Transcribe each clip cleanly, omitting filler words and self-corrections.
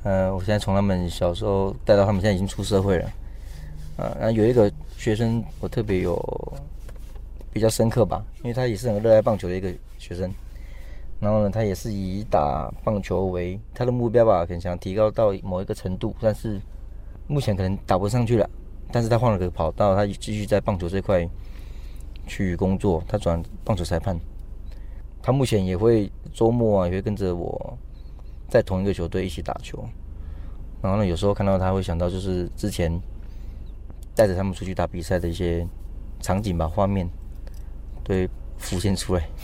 我现在从他们小时候带到他们现在已经出社会了。那有一个学生我特别有比较深刻吧，因为他也是很热爱棒球的一个学生。然后呢，他也是以打棒球为他的目标吧，可能想提高到某一个程度，但是目前可能打不上去了。但是他换了个跑道，他继续在棒球这块去工作，他转棒球裁判。他目前也会周末也会跟着我在同一个球队一起打球。然后呢，有时候看到他会想到就是之前带着他们出去打比赛的一些场景吧，画面都会浮现出来。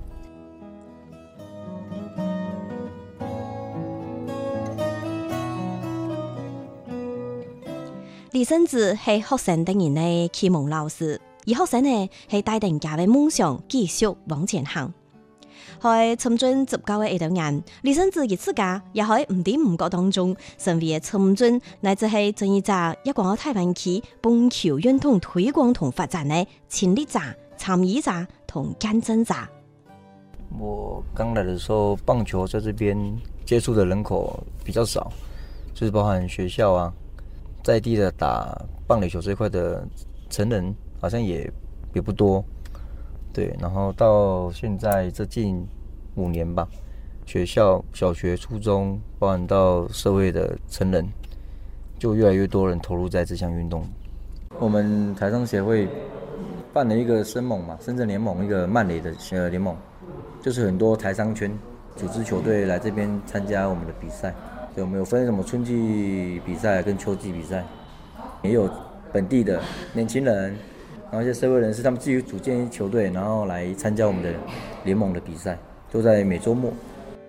李生子係學生等人嘅啟蒙老師，而學生呢係帶定家嘅夢想繼續往前行。喺參軍執教嘅一兩年，李生子亦自家也喺唔知唔覺當中成為參軍乃至係正義者一個台灣區棒球運動推廣同發展嘅親歷者、參與者同見證者。 我剛來的時候，棒球在這邊接觸的人口比較少，就是包含學校啊。在地的打棒壘球這塊的成人好像也不多，對。然後到現在這近5年吧，學校、小學、初中，包含到社會的成人，就越來越多人投入在這項運動。我們台商協會辦了一個深盟嘛，深圳聯盟一個慢壘的聯盟，就是很多台商圈組織球隊來這邊參加我們的比賽。我們有分什麼春季比賽跟秋季比賽，也有本地的年輕人，然後一些社會人士，他們自己組建球隊，然後來參加我們的聯盟的比賽，都在每週末。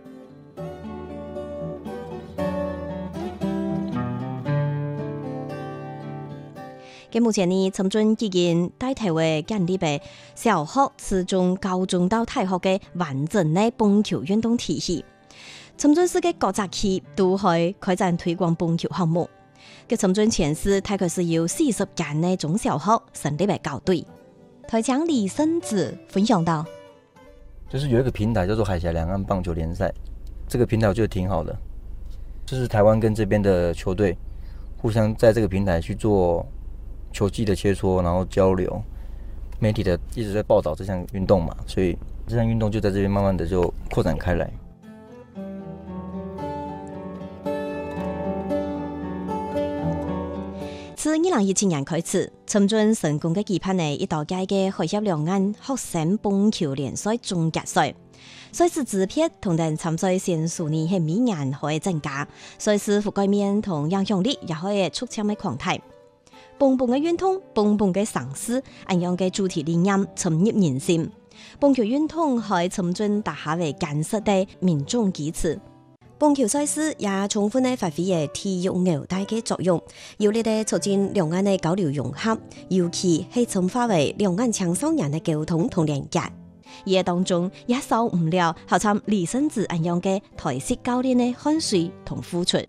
嘅目前呢，參軍已經帶頭嘅建立嘅小學、初中、高中到大學嘅完整嘅棒球運動體系。參軍市嘅各集區都會開展推廣棒球項目。嘅參軍前市大概是有40間嘅中小學成立嘅校隊。台長李生子分享到， 就是有一個平台叫做海峽兩岸棒球聯賽，這個平台我覺得挺好的，就是台灣跟這邊的球隊互相在這個平台去做球技的切磋，然後交流，媒體的一直在報道這項運動嘛，所以這項運動就在這邊慢慢的就擴展開來。 自2017年開始，參軍成功嘅舉辦呢一道屆嘅海峽兩岸學生棒球聯賽總決賽。賽事資片同等參賽選手呢係每年可以增加，賽事覆蓋面同影響力也可以促進嘅擴大。棒棒嘅運動，棒棒嘅嘗試，咁樣嘅主題理念深入人心。棒球運動喺參軍打下為堅實嘅民眾基礎。棒球賽事也充分地發揮嘅體育紐帶嘅作用，有力地促進兩岸嘅交流融合，尤其係深化為兩岸青少年嘅溝通同連結。而當中也少唔了好參李生子咁樣嘅台式教練嘅汗水同付出。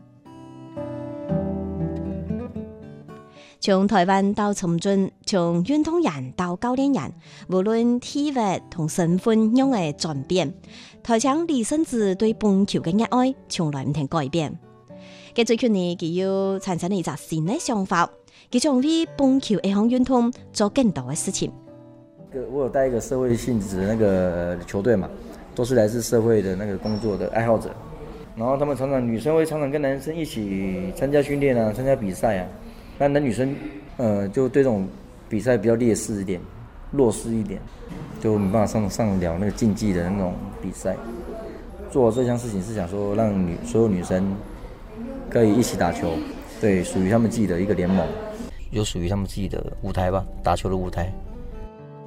從台灣到參軍，從運動員到教練員，無論體位同身份樣嘅轉變，台長李生子對棒球嘅熱愛從來唔停改變。佢最近呢，佢要產生一個新嘅想法，佢將為棒球一項運動做更多嘅事情。 我有帶一個社會性質的那個球隊嘛，都是來自社會的那個工作的愛好者，然後他們女生會常常跟男生一起參加訓練啊，參加比賽啊。但男女生，就對這種比賽比較劣勢一點，弱勢一點，就沒辦法上了那個競技的那種比賽。做這項事情是想說，讓所有女生可以一起打球，對，屬於他們自己的一個聯盟，有屬於他們自己的舞台吧，打球的舞台。